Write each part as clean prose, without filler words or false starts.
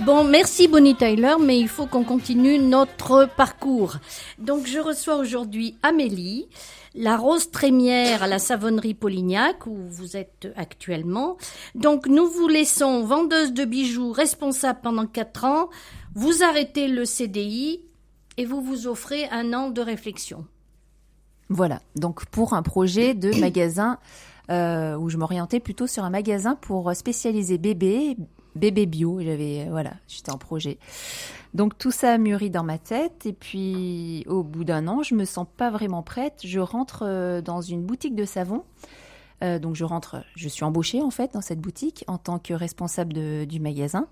Bon, merci Bonnie Tyler, mais il faut qu'on continue notre parcours. Donc, je reçois aujourd'hui Amélie, la rose trémière à la savonnerie Polignac, où vous êtes actuellement. Donc, nous vous laissons vendeuse de bijoux responsable pendant 4 ans. Vous arrêtez le CDI et vous vous offrez 1 an de réflexion. Voilà, donc pour un projet de magasin où je m'orientais plutôt sur un magasin pour spécialiser bébé bio. J'étais en projet. Donc tout ça a mûri dans ma tête et puis au bout d'1 an, je me sens pas vraiment prête. Je rentre dans une boutique de savon. Je suis embauchée en fait dans cette boutique en tant que responsable du magasin.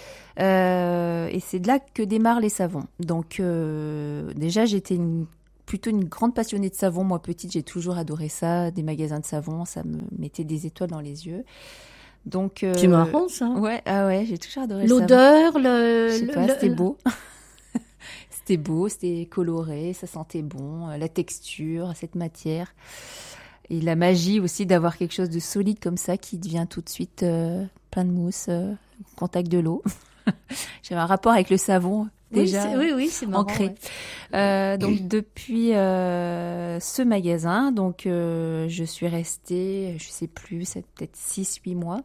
Et c'est de là que démarrent les savons. Donc déjà j'étais plutôt une grande passionnée de savon. Moi, petite, j'ai toujours adoré ça, des magasins de savon, ça me mettait des étoiles dans les yeux. Donc, c'est marrant, ça. Ouais, j'ai toujours adoré l'odeur, le savon. C'était beau. C'était beau, c'était coloré, ça sentait bon, la texture, cette matière. Et la magie aussi d'avoir quelque chose de solide comme ça qui devient tout de suite plein de mousse, au contact de l'eau. J'avais un rapport avec le savon. Déjà oui, c'est marrant, ancré. Ouais. Donc depuis ce magasin, je suis restée, je sais plus, c'est peut-être 6-8 mois.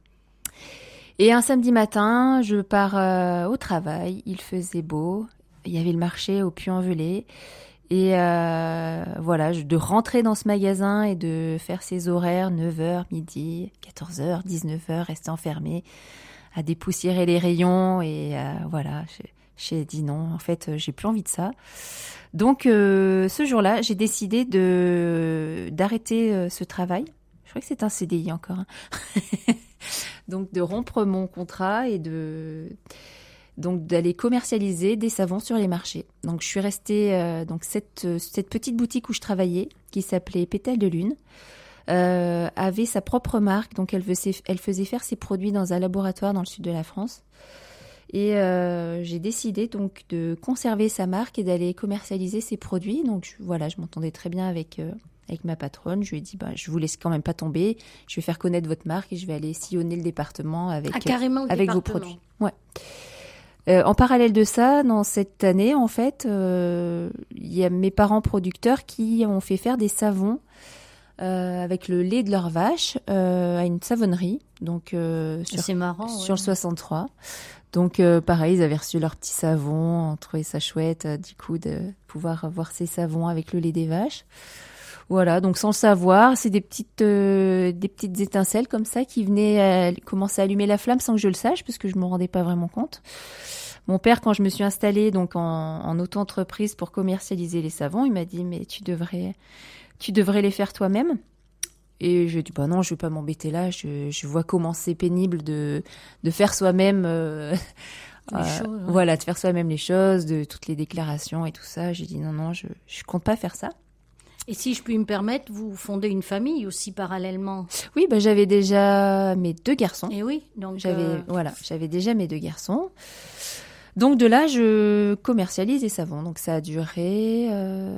Et un samedi matin, je pars au travail, il faisait beau, il y avait le marché au Puy-en-Velay. Et de rentrer dans ce magasin et de faire ses horaires 9h, midi, 14h, 19h, rester enfermée, à dépoussiérer les rayons et j'ai dit non, en fait, j'ai plus envie de ça. Donc, ce jour-là, j'ai décidé d'arrêter ce travail. Je crois que c'est un CDI encore. Hein. Donc, de rompre mon contrat et d'aller commercialiser des savons sur les marchés. Donc, je suis restée cette petite boutique où je travaillais, qui s'appelait Pétales de Lune, avait sa propre marque. Donc, elle faisait faire ses produits dans un laboratoire dans le sud de la France. Et j'ai décidé donc de conserver sa marque et d'aller commercialiser ses produits. Donc je m'entendais très bien avec ma patronne. Je lui ai dit je vous laisse quand même pas tomber. Je vais faire connaître votre marque et je vais aller sillonner le département avec vos produits. Ouais. En parallèle de ça, dans cette année, en fait, il y a mes parents producteurs qui ont fait faire des savons avec le lait de leur vache à une savonnerie. Donc c'est marrant, sur le 63. Donc pareil, ils avaient reçu leur petit savon, on trouvait ça chouette du coup de pouvoir avoir ces savons avec le lait des vaches. Voilà, donc sans le savoir, c'est des petites étincelles comme ça qui venaient commencer à allumer la flamme sans que je le sache parce que je me rendais pas vraiment compte. Mon père, quand je me suis installée donc en auto-entreprise pour commercialiser les savons, il m'a dit mais tu devrais les faire toi-même. Et je dis non, je vais pas m'embêter là. Je vois comment c'est pénible de faire soi-même. De faire soi-même les choses, de toutes les déclarations et tout ça. J'ai dit non, je compte pas faire ça. Et si je puis me permettre, vous fondez une famille aussi parallèlement. Oui, j'avais déjà mes 2 garçons. Et oui, donc j'avais déjà mes 2 garçons. Donc de là, je commercialise les savons. Donc ça a duré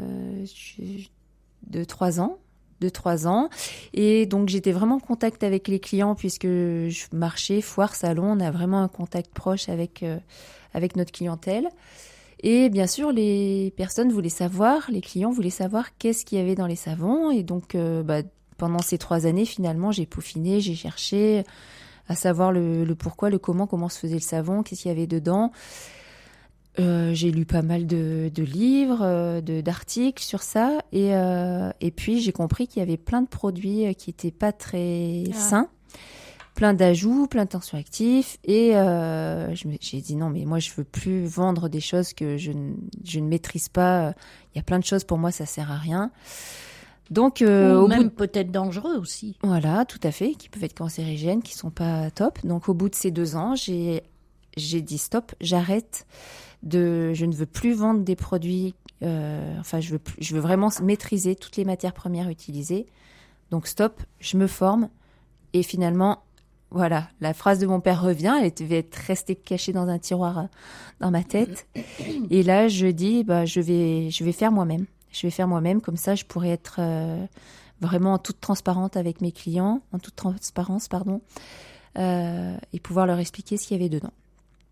2-3 ans. 2-3 ans. Et donc, j'étais vraiment en contact avec les clients puisque je marchais, foire, salon. On a vraiment un contact proche avec notre clientèle. Et bien sûr, les personnes voulaient savoir, les clients voulaient savoir qu'est-ce qu'il y avait dans les savons. Et donc, pendant ces 3 années, finalement, j'ai peaufiné, j'ai cherché à savoir le pourquoi, le comment se faisait le savon, qu'est-ce qu'il y avait dedans. J'ai lu pas mal de livres, d'articles sur ça, et puis j'ai compris qu'il y avait plein de produits qui étaient pas très sains, plein d'ajouts, plein de tensions actifs, et j'ai dit non mais moi je veux plus vendre des choses que je ne maîtrise pas. Il y a plein de choses pour moi ça sert à rien. Donc peut-être dangereux aussi. Voilà, tout à fait, qui peuvent être cancérigènes, qui sont pas top. Donc au bout de ces 2 ans, j'ai dit stop, j'arrête. Je ne veux plus vendre des produits. Je veux vraiment maîtriser toutes les matières premières utilisées. Donc stop, je me forme. Et finalement, voilà, la phrase de mon père revient. Elle devait être restée cachée dans un tiroir dans ma tête. Et là, je dis, je vais faire moi-même. Je vais faire moi-même, comme ça, je pourrais être vraiment en toute transparence avec mes clients, et pouvoir leur expliquer ce qu'il y avait dedans.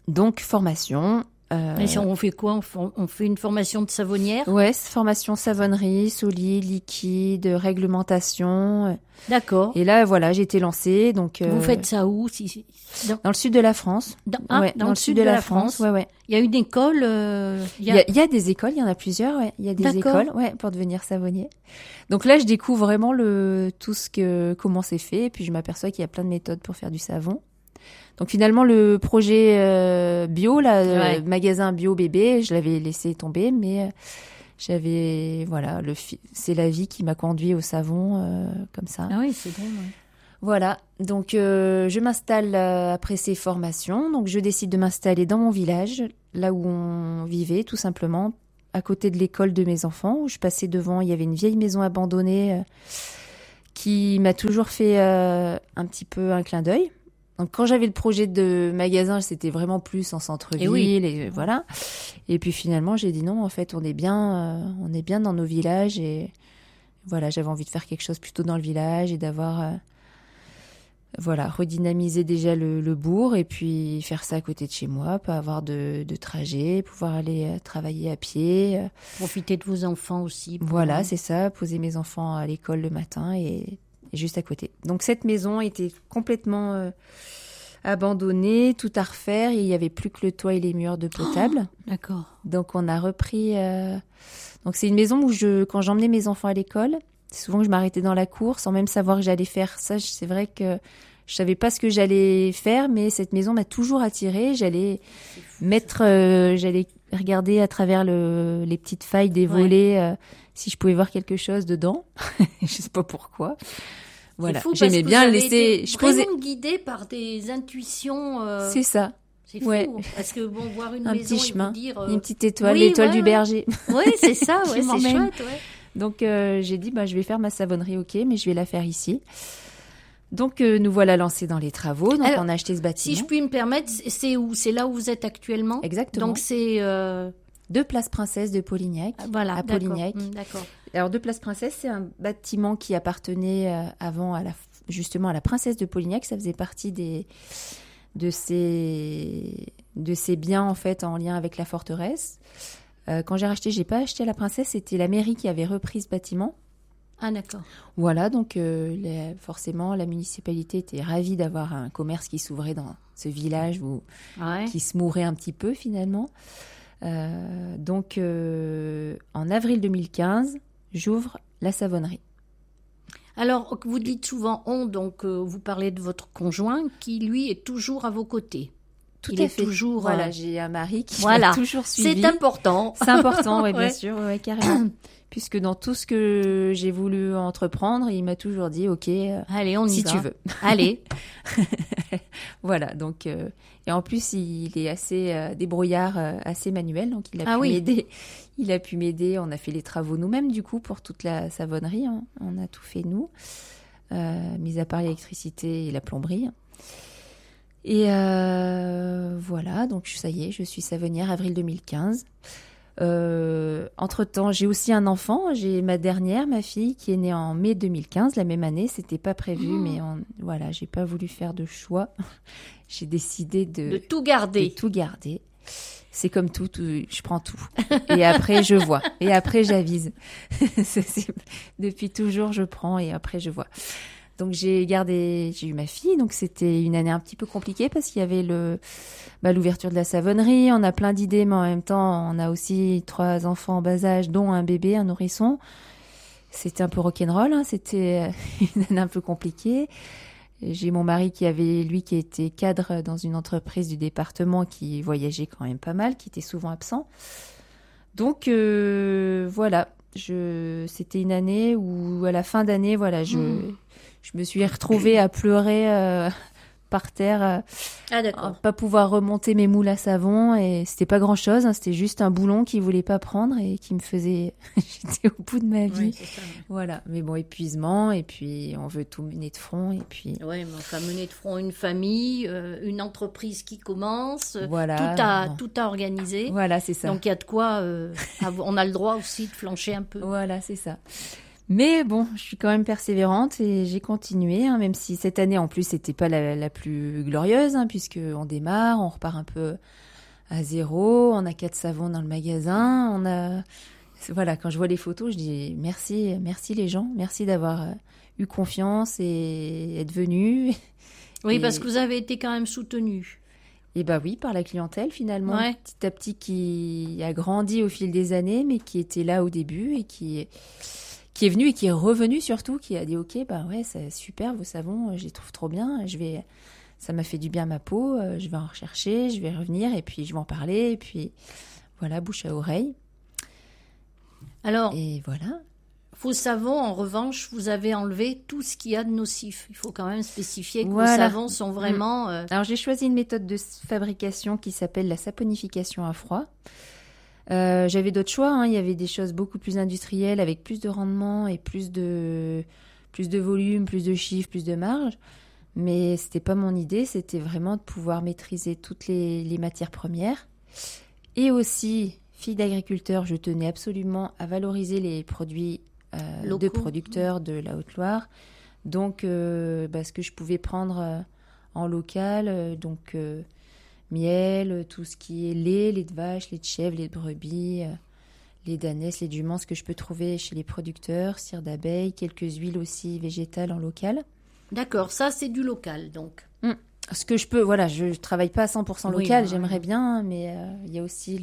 Donc, formation. Et si on fait quoi? On fait une formation de savonnière? Ouais, formation savonnerie, solide, liquide, réglementation. D'accord. Et là, voilà, j'ai été lancée. Donc, vous faites ça où dans le sud de la France. Dans le sud de la France. Ouais. Il y a une école. Il y a des écoles, il y en a plusieurs. Ouais. Il y a des écoles, pour devenir savonnier. Donc là, je découvre vraiment comment c'est fait. Et puis, je m'aperçois qu'il y a plein de méthodes pour faire du savon. Donc finalement, le projet bio, magasin bio bébé, je l'avais laissé tomber, mais c'est la vie qui m'a conduit au savon comme ça. Ah oui, c'est bon. Ouais. Voilà, donc je m'installe après ces formations. Donc je décide de m'installer dans mon village, là où on vivait tout simplement, à côté de l'école de mes enfants, où je passais devant. Il y avait une vieille maison abandonnée qui m'a toujours fait un petit peu un clin d'œil. Donc quand j'avais le projet de magasin, c'était vraiment plus en centre-ville et voilà. Et puis finalement, j'ai dit non, en fait, on est bien dans nos villages et voilà, j'avais envie de faire quelque chose plutôt dans le village et d'avoir redynamiser déjà le bourg et puis faire ça à côté de chez moi, pas avoir de trajet, pouvoir aller travailler à pied. Profiter de vos enfants aussi. Voilà, c'est ça, poser mes enfants à l'école le matin et juste à côté. Donc cette maison était complètement abandonnée, tout à refaire. Il n'y avait plus que le toit et les murs de potable. Oh, d'accord. Donc on a repris... Donc c'est une maison où quand j'emmenais mes enfants à l'école, souvent que je m'arrêtais dans la cour sans même savoir que j'allais faire ça. C'est vrai que je savais pas ce que j'allais faire, mais cette maison m'a toujours attirée. J'allais regarder à travers les petites failles des volets si je pouvais voir quelque chose dedans. Je sais pas pourquoi. Voilà, j'aimais bien laisser. Je posais guidée par des intuitions. C'est ça. C'est fou, parce que voir une un maison petit chemin, et vous dire, une petite étoile, l'étoile du berger. Oui, c'est ça, c'est chouette. Ouais. Donc j'ai dit, je vais faire ma savonnerie, ok, mais je vais la faire ici. Donc nous voilà lancés dans les travaux. Donc on a acheté ce bâtiment. Si je puis me permettre, c'est où? C'est là où vous êtes actuellement? Exactement. Donc c'est 2 Place Princesse de Polignac. Voilà, à Polignac. D'accord. Alors 2 Place Princesse, c'est un bâtiment qui appartenait avant justement à la princesse de Polignac. Ça faisait partie de ses biens en fait en lien avec la forteresse. Quand j'ai racheté, j'ai pas acheté à la princesse, c'était la mairie qui avait repris ce bâtiment. Ah d'accord. Voilà, donc forcément la municipalité était ravie d'avoir un commerce qui s'ouvrait dans ce village qui se mourait un petit peu finalement. Donc en avril 2015, j'ouvre la savonnerie. Alors, vous dites souvent « on », donc vous parlez de votre conjoint qui, lui, est toujours à vos côtés. Tout à fait. Toujours, voilà, j'ai un mari qui m'a toujours suivi. C'est important. C'est important, oui, bien sûr, carrément. Puisque dans tout ce que j'ai voulu entreprendre, il m'a toujours dit « Ok, allez, on y va. Si tu veux. » Allez. Voilà, donc... et en plus, il est assez débrouillard, assez manuel, donc il a pu m'aider. Il a pu m'aider, on a fait les travaux nous-mêmes, du coup, pour toute la savonnerie. Hein. On a tout fait, nous, mis à part l'électricité et la plomberie. Et voilà, donc ça y est, je suis savonnière, avril 2015. Entre-temps, j'ai aussi un enfant, j'ai ma fille, qui est née en mai 2015, la même année, c'était pas prévu, mais voilà, j'ai pas voulu faire de choix. J'ai décidé de tout garder. De tout garder. C'est comme tout, je prends tout. Et après, je vois. Et après, j'avise. Depuis toujours, je prends et après, je vois. Donc, j'ai eu ma fille. Donc, c'était une année un petit peu compliquée parce qu'il y avait l'ouverture de la savonnerie. On a plein d'idées, mais en même temps, on a aussi 3 enfants en bas âge, dont un bébé, un nourrisson. C'était un peu rock'n'roll, hein. C'était une année un peu compliquée. J'ai mon mari qui était cadre dans une entreprise du département, qui voyageait quand même pas mal, qui était souvent absent. Donc, voilà. C'était une année où, à la fin d'année, voilà, je me suis retrouvée à pleurer par terre, pas pouvoir remonter mes moules à savon, et c'était pas grand chose, hein, c'était juste un boulon qui voulait pas prendre et qui me faisait, j'étais au bout de ma vie. Oui, c'est ça. Voilà, mais bon, épuisement, et puis on veut tout mener de front, et puis. Oui, mais enfin, mener de front une famille, une entreprise qui commence, voilà, tout à organiser. Voilà, c'est ça. Donc il y a de quoi, on a le droit aussi de flancher un peu. Voilà, c'est ça. Mais bon, je suis quand même persévérante et j'ai continué, hein, même si cette année en plus c'était pas la plus glorieuse, hein, puisque on démarre, on repart un peu à zéro, on a 4 savons dans le magasin, voilà, quand je vois les photos, je dis merci les gens, merci d'avoir eu confiance et être venus. Oui, parce que vous avez été quand même soutenu. Et bah oui, par la clientèle finalement, Ouais. petit à petit qui a grandi au fil des années, mais qui était là au début et qui est venu et qui est revenu surtout, qui a dit ok, bah ouais, c'est super vos savons, je les trouve trop bien, ça m'a fait du bien à ma peau, je vais en rechercher, je vais revenir et puis je vais en parler et puis voilà, bouche à oreille. Alors, Et voilà. vos savons, en revanche, vous avez enlevé tout ce qu'il y a de nocif. Il faut quand même spécifier que Voilà. vos savons sont vraiment... Alors j'ai choisi une méthode de fabrication qui s'appelle la saponification à froid. J'avais d'autres choix, hein. Il y avait des choses beaucoup plus industrielles avec plus de rendement et plus de volume, plus de chiffres, plus de marge. Mais c'était pas mon idée, c'était vraiment de pouvoir maîtriser toutes les matières premières. Et aussi, fille d'agriculteur, je tenais absolument à valoriser les produits de Locaux. producteurs de la Haute-Loire. Donc, ce que je pouvais prendre en local, miel, tout ce qui est lait de vache, lait de chèvre, lait de brebis, lait d'ânesse, lait d'humain, ce que je peux trouver chez les producteurs, cire d'abeille, quelques huiles aussi végétales en local. D'accord, ça c'est du local donc. Ce que je peux, voilà, je travaille pas à 100% local, Oui, j'aimerais bien, mais il y a aussi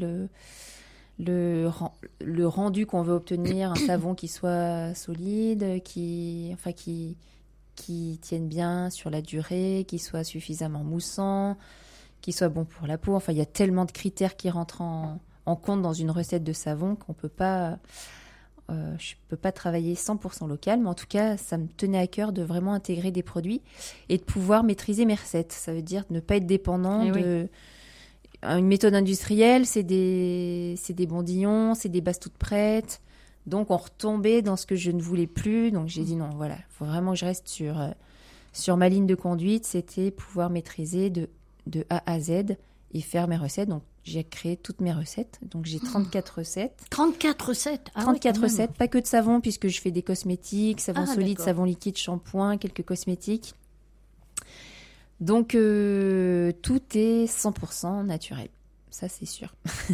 le rendu qu'on veut obtenir, un savon qui soit solide, qui tienne bien sur la durée, qui soit suffisamment moussant, qui soit bon pour la peau. Enfin, il y a tellement de critères qui rentrent en compte dans une recette de savon qu'on peut pas... je peux pas travailler 100% local, mais en tout cas, ça me tenait à cœur de vraiment intégrer des produits et de pouvoir maîtriser mes recettes. Ça veut dire ne pas être dépendant de... Une méthode industrielle, c'est des bondillons, c'est des bases toutes prêtes. Donc, on retombait dans ce que je ne voulais plus. Donc, j'ai dit non, voilà, il faut vraiment que je reste sur ma ligne de conduite. C'était pouvoir maîtriser de A à Z et faire mes recettes. Donc, j'ai créé toutes mes recettes. Donc, j'ai 34 recettes. 34 recettes 34 recettes, pas que de savon, puisque je fais des cosmétiques, savon solide, d'accord. savon liquide, shampoing, quelques cosmétiques. Donc, tout est 100% naturel. Ça, c'est sûr.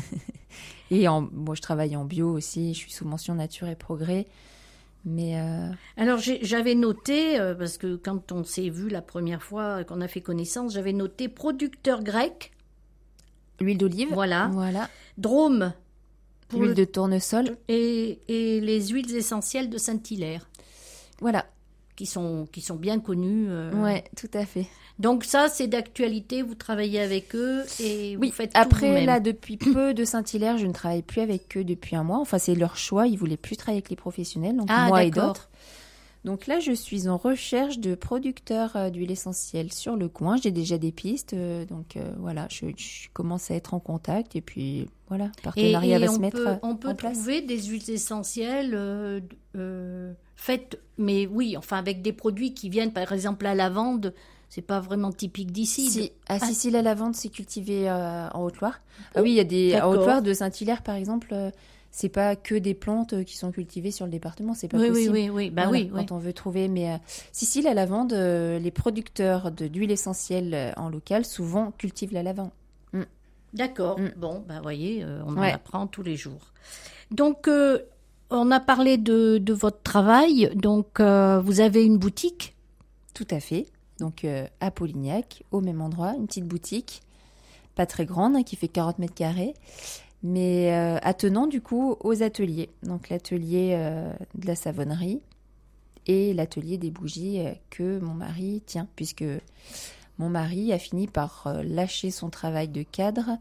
Et moi, je travaille en bio aussi. Je suis sous mention nature et progrès. Mais Alors j'avais noté, parce que quand on s'est vu la première fois qu'on a fait connaissance, j'avais noté producteur grec, l'huile d'olive. voilà, Voilà. Drôme, pour L'huile de tournesol. et les huiles essentielles de Saint-Hilaire, Voilà. qui sont bien connues. Ouais, tout à fait. Donc ça, c'est d'actualité, vous travaillez avec eux et Oui, vous faites tout après, vous-même. là, depuis peu de Saint-Hilaire, je ne travaille plus avec eux depuis un mois. Enfin, c'est leur choix. Ils voulaient plus travailler avec les professionnels, donc moi et d'accord. d'autres. Donc là, je suis en recherche de producteurs d'huile essentielle sur le coin. J'ai déjà des pistes, voilà, je commence à être en contact et puis voilà, le partenariat va se mettre on peut en place. trouver des huiles essentielles faites, mais oui, enfin avec des produits qui viennent, par exemple la lavande, c'est pas vraiment typique d'ici. Si, la lavande, c'est cultivé en Haute-Loire. Ah oui, il y a des en Haute-Loire de Saint-Hilaire, par exemple. C'est pas que des plantes qui sont cultivées sur le département, c'est pas possible. Oui. Bah voilà, oui. Quand on veut trouver, mais si, la lavande, les producteurs d'huile essentielle en local souvent cultivent la lavande. D'accord. Bon, bah voyez, on en apprend tous les jours. Donc, on a parlé de votre travail. Donc, vous avez une boutique. Tout à fait. Donc, à Polignac, au même endroit, une petite boutique, pas très grande, qui fait 40 mètres carrés. Mais attenant du coup aux ateliers. Donc l'atelier de la savonnerie et l'atelier des bougies que mon mari tient, puisque mon mari a fini par lâcher son travail de cadre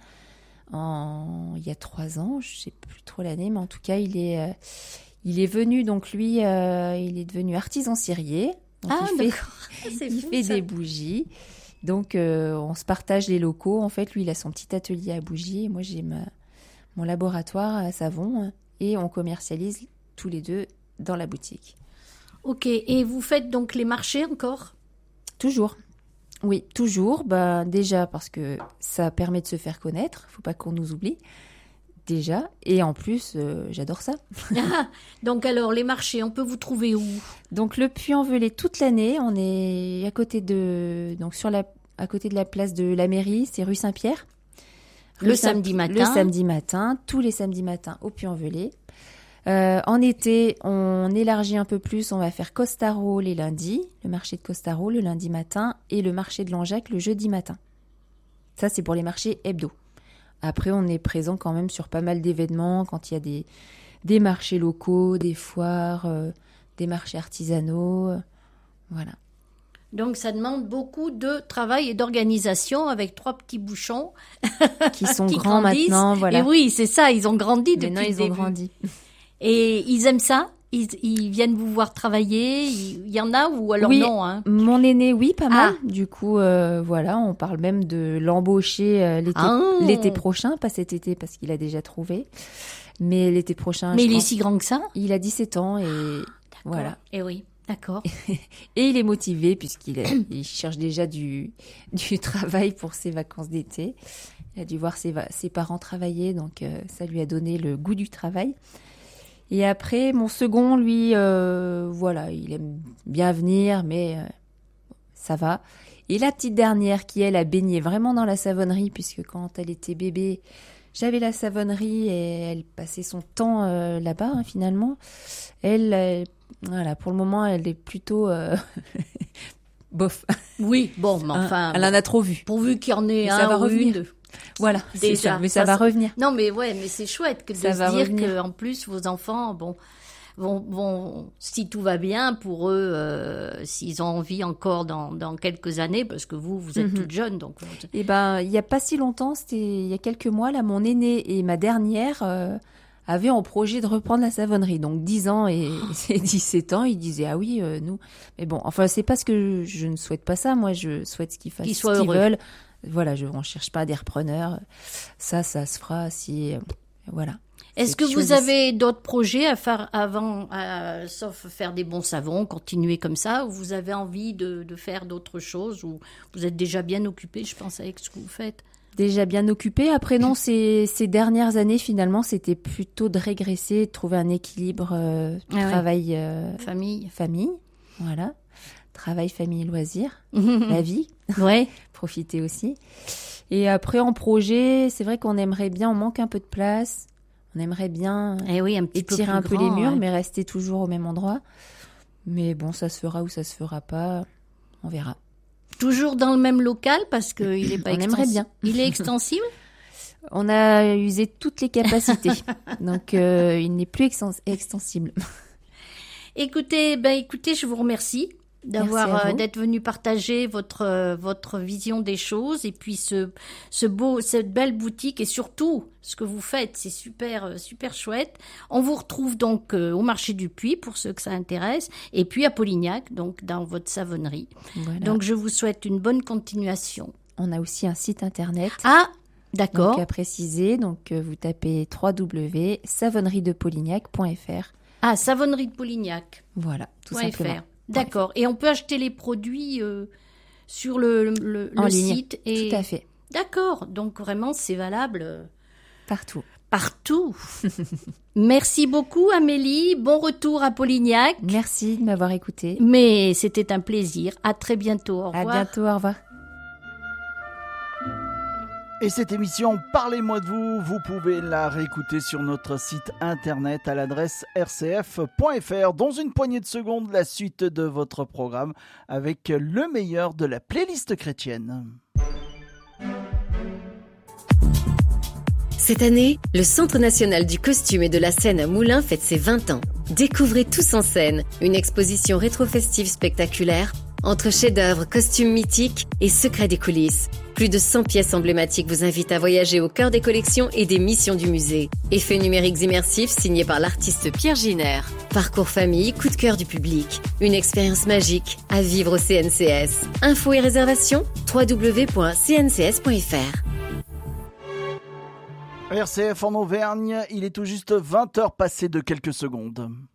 il y a 3 ans, je ne sais plus trop l'année, mais en tout cas il est venu, donc lui il est devenu artisan cirier. Donc il fait des bougies. Donc on se partage les locaux. En fait, lui il a son petit atelier à bougies et moi j'ai mon laboratoire à savon et on commercialise tous les deux dans la boutique. Ok, et vous faites donc les marchés encore ? Toujours. Oui, toujours. Déjà parce que ça permet de se faire connaître, faut pas qu'on nous oublie. déjà. Et en plus, j'adore ça. Donc alors, les marchés, on peut vous trouver où? Donc le Puy-en-Velay toute l'année. On est à côté de la place de la mairie, c'est rue Saint-Pierre. Samedi matin. Le samedi matin, tous les samedis matins au Puy-en-Velay. En été, on élargit un peu plus, on va faire Costaro les lundis, le marché de Costaro le lundi matin et le marché de Langeac le jeudi matin. Ça, c'est pour les marchés hebdo. Après, on est présent quand même sur pas mal d'événements, quand il y a des marchés locaux, des foires, des marchés artisanaux, voilà. Donc, ça demande beaucoup de travail et d'organisation avec 3 petits bouchons qui sont qui grands grandissent. maintenant, voilà. Et oui, c'est ça, ils ont grandi maintenant, depuis le début. Ils ont grandi. Et ils aiment ça? Ils viennent vous voir travailler? Il y en a ou alors oui, non, hein? Mon aîné, oui, pas mal. Du coup, voilà, on parle même de l'embaucher l'été prochain, pas cet été parce qu'il a déjà trouvé, mais l'été prochain. Mais il est si grand que ça? Il a 17 ans et voilà. Et oui. D'accord. Et il est motivé puisqu'il cherche déjà du travail pour ses vacances d'été. Il a dû voir ses parents travailler, donc ça lui a donné le goût du travail. Et après, mon second, lui, voilà, il aime bien venir, mais ça va. Et la petite dernière qui, elle, a baigné vraiment dans la savonnerie, puisque quand elle était bébé, j'avais la savonnerie et elle passait son temps là-bas, hein, finalement. Elle, voilà, pour le moment, elle est plutôt bof. Oui, bon, mais enfin... Elle en a trop vu. Pourvu qu'il y en ait un ou une. Voilà, c'est ça, mais ça va revenir. Non, mais ouais, mais c'est chouette de se dire qu'en plus, vos enfants, vont, si tout va bien pour eux, s'ils ont envie encore dans quelques années, parce que vous êtes toute jeune, donc. Eh ben, il y a pas si longtemps, c'était il y a quelques mois, là, mon aîné et ma dernière avaient en projet de reprendre la savonnerie. Donc 10 ans et 17 ans, ils disaient ah oui, nous. Mais bon, enfin, c'est pas ce que je ne souhaite pas ça. Moi, je souhaite qu'ils fassent ce qu'ils veulent. Voilà, on cherche pas des repreneurs. Ça se fera si, voilà. Est-ce que vous avez d'autres projets à faire avant, sauf faire des bons savons, continuer comme ça, ou vous avez envie de faire d'autres choses, ou vous êtes déjà bien occupé, je pense, avec ce que vous faites? Déjà bien occupé. Après, non, ces dernières années, finalement, c'était plutôt de régresser, de trouver un équilibre travail, famille, voilà. Travail, famille, loisirs, la vie, ouais. Profiter aussi. Et après, en projet, c'est vrai qu'on aimerait bien, on manque un peu de place, on aimerait bien étirer un peu les murs, mais rester toujours au même endroit. Mais bon, ça se fera ou ça se fera pas, on verra. Toujours dans le même local parce qu'il est pas on aimerait bien. Il est extensible? On a usé toutes les capacités, donc il n'est plus extensible. Écoutez, je vous remercie d'être venu partager votre vision des choses et puis cette belle boutique et surtout ce que vous faites, c'est super chouette. On vous retrouve donc au marché du Puy pour ceux que ça intéresse et puis à Polignac, donc dans votre savonnerie. Voilà. Donc je vous souhaite une bonne continuation. On a aussi un site internet. Ah, d'accord. Donc à préciser, donc vous tapez www.savonneriedepolignac.fr. Ah, savonnerie de Polignac. Voilà, tout simplement. D'accord. Et on peut acheter les produits sur le site. Et... Tout à fait. D'accord. Donc vraiment, c'est valable partout. Partout. Merci beaucoup, Amélie. Bon retour à Polignac. Merci de m'avoir écoutée. Mais c'était un plaisir. À très bientôt. Au revoir. À bientôt. Au revoir. Et cette émission Parlez-moi de vous, vous pouvez la réécouter sur notre site internet à l'adresse rcf.fr. Dans une poignée de secondes, la suite de votre programme avec le meilleur de la playlist chrétienne. Cette année, le Centre national du costume et de la scène à Moulins fête ses 20 ans. Découvrez Tous en scène, une exposition rétro-festive spectaculaire entre chefs-d'œuvre, costumes mythiques et secrets des coulisses. Plus de 100 pièces emblématiques vous invitent à voyager au cœur des collections et des missions du musée. Effets numériques immersifs signés par l'artiste Pierre Giner. Parcours famille, coup de cœur du public. Une expérience magique à vivre au CNCS. Infos et réservations www.cncs.fr. RCF en Auvergne, il est tout juste 20h passé de quelques secondes.